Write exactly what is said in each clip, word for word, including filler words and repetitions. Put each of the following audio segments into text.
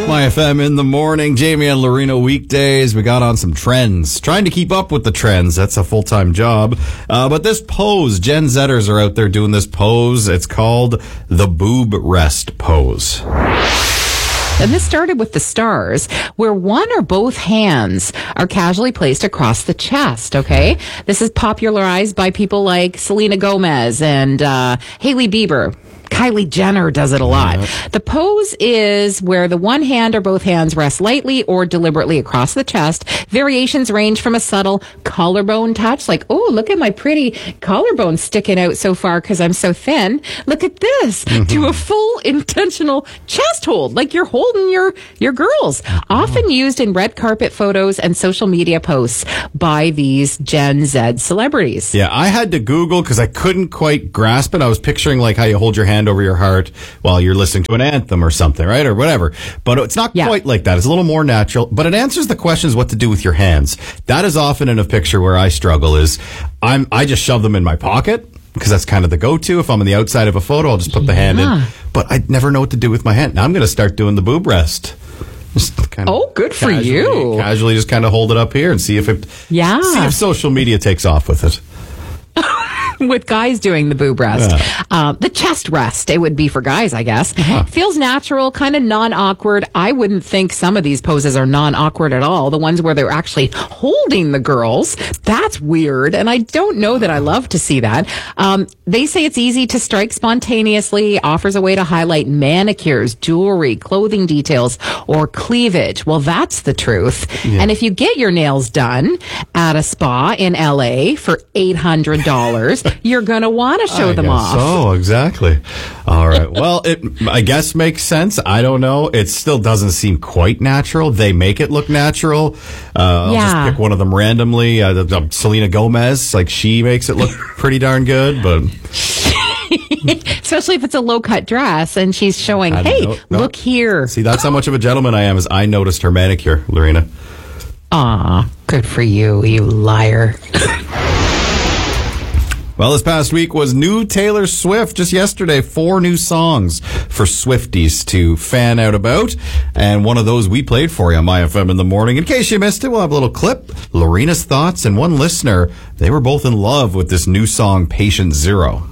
My F M in the morning, Jamie and Lorena weekdays. We got on some trends. Trying to keep up with the trends. That's a full-time job. Uh, but this pose, Gen Zers are out there doing this pose. It's called the boob rest pose. And this started with the stars, where one or both hands are casually placed across the chest, okay? This is popularized by people like Selena Gomez and uh, Hailey Bieber. Kylie Jenner does it a lot. Yeah. The pose is where the one hand or both hands rest lightly or deliberately across the chest. Variations range from a subtle collarbone touch, like, oh, look at my pretty collarbone sticking out so far because I'm so thin. Look at this. Mm-hmm. To a full intentional chest hold, like you're holding your, your girls. Mm-hmm. Often used in red carpet photos and social media posts by these Gen Z celebrities. Yeah, I had to Google because I couldn't quite grasp it. I was picturing like how you hold your hand over your heart while you're listening to an anthem or something, right? Or whatever. But it's not yeah. quite like that. It's a little more natural, but it answers the questions what to do with your hands. That is often in a picture where I struggle is I'm, I just shove them in my pocket because that's kind of the go-to. If I'm on the outside of a photo, I'll just put the yeah. hand in. But I never know what to do with my hand. Now I'm going to start doing the boob rest. Just kind of oh, good for casually, you. Casually just kind of hold it up here and see if it, yeah. see if social media takes off with it. With guys doing the boob rest. Yeah. Uh, the chest rest, it would be for guys, I guess. Uh-huh. Feels natural, kind of non-awkward. I wouldn't think some of these poses are non-awkward at all. The ones where they're actually holding the girls, that's weird. And I don't know that I love to see that. Um, they say it's easy to strike spontaneously, offers a way to highlight manicures, jewelry, clothing details, or cleavage. Well, that's the truth. Yeah. And if you get your nails done at a spa in L A for eight hundred dollars, you're going to want to show I them guess off. Oh, exactly. All right. Well, it, I guess makes sense. I don't know. It still doesn't seem quite natural. They make it look natural. Uh, I'll yeah. just pick one of them randomly. Uh, uh, Selena Gomez, like she makes it look pretty darn good, but... Especially if it's a low-cut dress and she's showing, hey, know, no. look here. See, that's how much of a gentleman I am, is I noticed her manicure, Lorena. Aw, good for you, you liar. Well, this past week was new Taylor Swift. Just yesterday, four new songs for Swifties to fan out about. And one of those we played for you on My F M in the morning. In case you missed it, we'll have a little clip, Lorena's thoughts, and one listener. They were both in love with this new song, Patient Zero.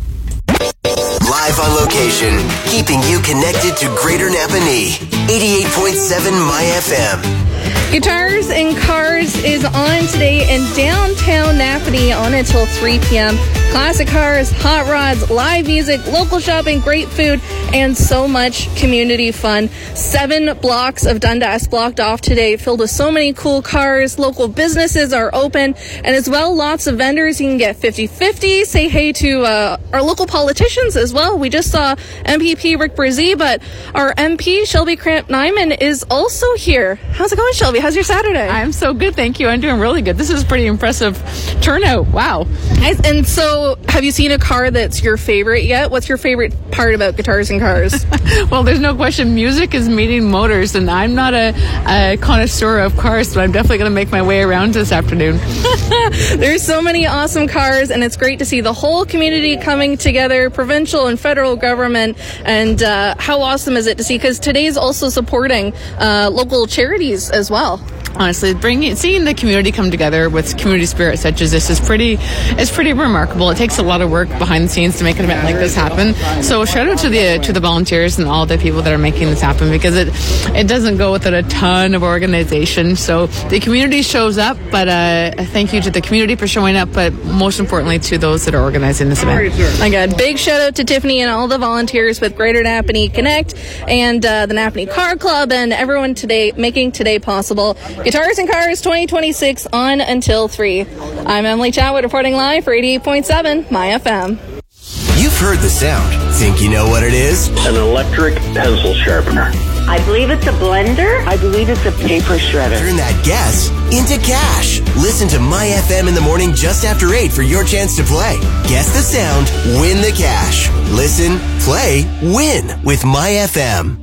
Live on location, keeping you connected to Greater Napanee. eighty-eight point seven My F M. Guitars and Cars is on today in downtown Napanee on until three p.m. Classic cars, hot rods, live music, local shopping, great food, and so much community fun. Seven blocks of Dundas blocked off today, filled with so many cool cars. Local businesses are open, and as well, lots of vendors. You can get fifty-fifty. Say hey to uh, our local politicians as well. We just saw M P P Rick Brzee, but our M P, Shelby Cramp-Nyman, is also here. How's it going, Shelby? How's your Saturday? I'm so good, thank you. I'm doing really good. This is pretty impressive turnout. Wow. Nice. And so, have you seen a car that's your favorite yet? What's your favorite part about Guitars and Cars? Well, there's no question. Music is meeting motors, and I'm not a, a connoisseur of cars, but I'm definitely going to make my way around this afternoon. There's so many awesome cars, and it's great to see the whole community coming together, provincial and federal government, and uh, how awesome is it to see? Because today's also supporting uh, local charities as well. Honestly, bringing seeing the community come together with community spirit such as this is pretty is pretty remarkable. It takes a lot of work behind the scenes to make an event like this happen. So shout out to the to the volunteers and all the people that are making this happen, because it it doesn't go without a ton of organization. So the community shows up, but uh, thank you to the community for showing up, but most importantly to those that are organizing this event. My God, big shout out to Tiffany and all the volunteers with Greater Napanee Connect and uh, the Napanee Car Club and everyone today making today possible. Guitars and Cars twenty twenty-six on until three. I'm Emily Chatwood reporting live for eighty-eight point seven My F M. You've heard the sound. Think you know what it is? An electric pencil sharpener. I believe it's a blender. I believe it's a paper shredder. Turn that guess into cash. Listen to My F M in the morning just after eight for your chance to play. Guess the sound, win the cash. Listen, play, win with My F M.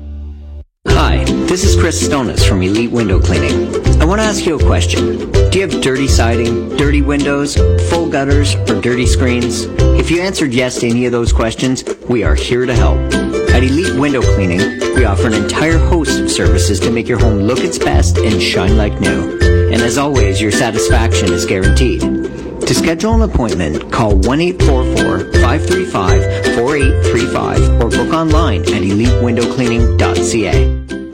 Hi, this is Chris Stonis from Elite Window Cleaning. I want to ask you a question. Do you have dirty siding, dirty windows, full gutters, or dirty screens? If you answered yes to any of those questions, we are here to help. At Elite Window Cleaning, we offer an entire host of services to make your home look its best and shine like new. And as always, your satisfaction is guaranteed. To schedule an appointment, call one eight four four, five three five, four eight three five or book online at elite window cleaning dot c a.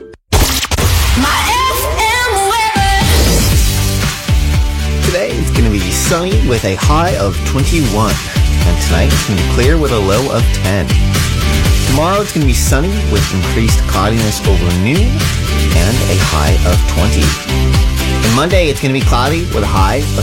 Today it's going to be sunny with a high of twenty-one. And tonight it's going to be clear with a low of ten. Tomorrow it's going to be sunny with increased cloudiness over noon and a high of twenty. And Monday it's going to be cloudy with a high of